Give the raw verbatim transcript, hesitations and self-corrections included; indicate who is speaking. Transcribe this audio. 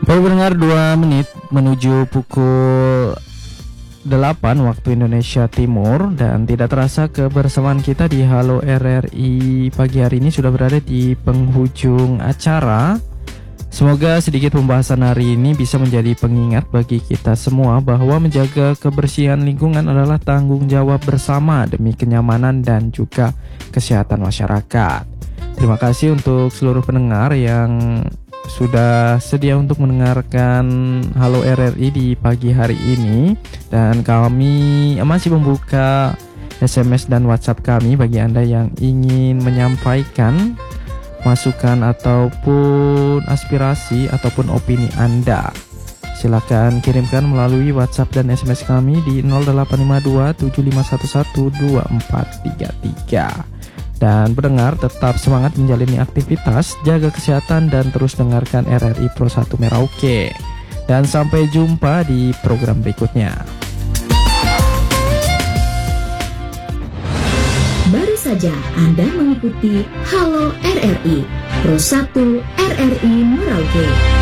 Speaker 1: Baru mendengar dua menit menuju pukul delapan waktu Indonesia Timur, dan tidak terasa kebersamaan kita di Halo R R I pagi hari ini sudah berada di penghujung acara. Semoga sedikit pembahasan hari ini bisa menjadi pengingat bagi kita semua bahwa menjaga kebersihan lingkungan adalah tanggung jawab bersama demi kenyamanan dan juga kesehatan masyarakat. Terima kasih untuk seluruh pendengar yang sudah sedia untuk mendengarkan Halo R R I di pagi hari ini, dan kami masih membuka S M S dan WhatsApp kami bagi Anda yang ingin menyampaikan masukan ataupun aspirasi ataupun opini Anda. Silakan kirimkan melalui WhatsApp dan S M S kami di nol delapan lima dua tujuh lima satu satu dua empat tiga tiga. Dan pendengar tetap semangat menjalani aktivitas, jaga kesehatan dan terus dengarkan R R I Pro satu Merauke. Dan sampai jumpa di program berikutnya.
Speaker 2: Baru saja Anda mengikuti Halo R R I Pro satu R R I Merauke.